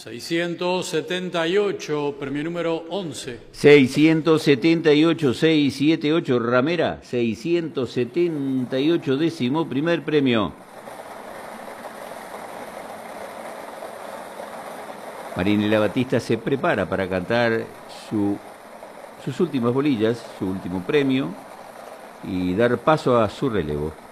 678, premio número 11. 678, 678, Ramera, 678, 11º premio. Marinela Batista se prepara para cantar sus últimas bolillas, su último premio, y dar paso a su relevo.